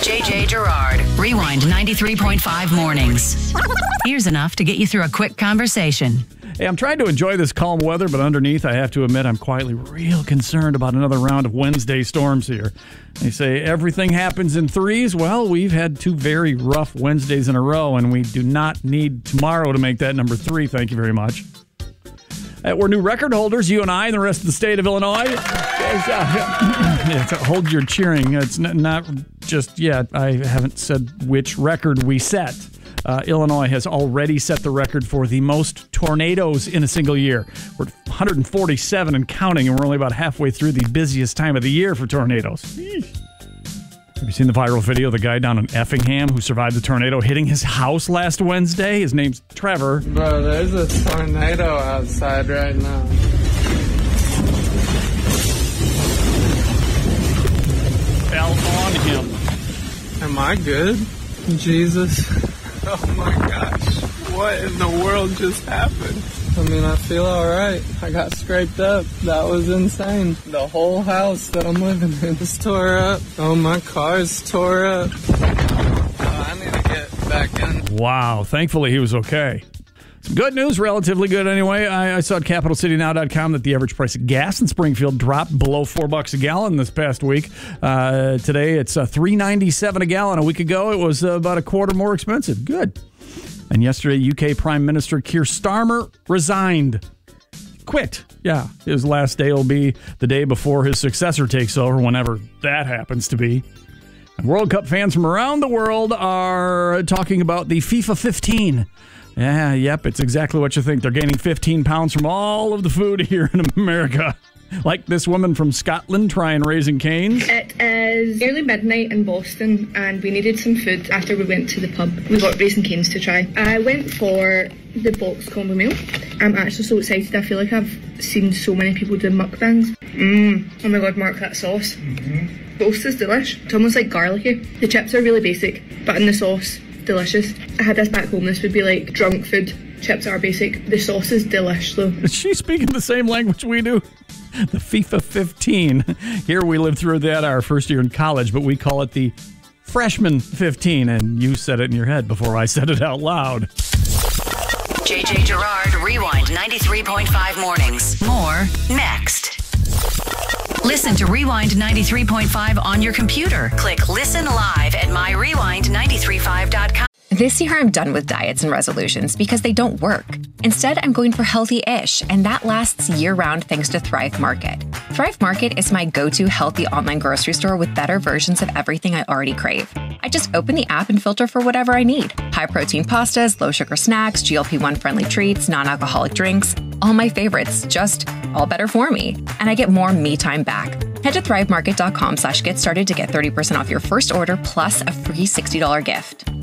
JJ Gerard. Rewind 93.5 mornings. Here's enough to get you through a quick conversation. Hey, I'm trying to enjoy this calm weather, but underneath, I have to admit, I'm quietly real concerned about another round of Wednesday storms here. They say everything happens in threes. Well, we've had two very rough Wednesdays in a row, and we do not need tomorrow to make that number 3. Thank you very much. We're new record holders, you and I, and the rest of the state of Illinois. Hold your cheering. It's not just yet. I haven't said which record we set. Illinois has already set the record for the most tornadoes in a single year. We're at 147 and counting, and we're only about halfway through the busiest time of the year for tornadoes. Have you seen the viral video of the guy down in Effingham who survived the tornado hitting his house last Wednesday? His name's Trevor. Bro, there's a tornado outside right now. Fell on him. Am I good? Jesus. Oh my gosh. What in the world just happened? I mean, I feel alright. I got scraped up. That was insane. The whole house that I'm living in is tore up. Oh, my car's tore up. Oh, I need to get back in. Wow. Thankfully, he was okay. Some good news, relatively good anyway. I saw at CapitalCityNow.com that the average price of gas in Springfield dropped below $4 a gallon this past week. Today, it's $3.97 a gallon. A week ago, it was about a quarter more expensive. Good. And yesterday, UK Prime Minister Keir Starmer resigned. Quit. Yeah, his last day will be the day before his successor takes over, whenever that happens to be. And World Cup fans from around the world are talking about the FIFA 15. Yeah, yep, it's exactly what you think. They're gaining 15 pounds from all of the food here in America. Like this woman from Scotland trying Raising Cane's. It is nearly midnight in Boston, and we needed some food after we went to the pub. We got Raising Cane's to try. I went for the box combo meal. I'm actually so excited. I feel like I've seen so many people do mukbangs. Oh my god, Mark, that sauce. Toast is delish. It's almost like garlicky. The chips are really basic, but in the sauce, delicious. I had this back home. This would be like drunk food. Chips are basic. The sauce is delish, though. Is she speaking the same language we do? The FIFA 15. Here we lived through that our first year in college, but we call it the Freshman 15, and you said it in your head before I said it out loud. JJ Gerard, Rewind 93.5 mornings. More next. Listen to Rewind 93.5 on your computer. Click Listen Live at myrewind935.com. This year, I'm done with diets and resolutions because they don't work. Instead, I'm going for healthy-ish, and that lasts year-round thanks to Thrive Market. Thrive Market is my go-to healthy online grocery store with better versions of everything I already crave. I just open the app and filter for whatever I need. High-protein pastas, low-sugar snacks, GLP-1-friendly treats, non-alcoholic drinks. All my favorites, just all better for me. And I get more me time back. Head to thrivemarket.com/get started to get 30% off your first order plus a free $60 gift.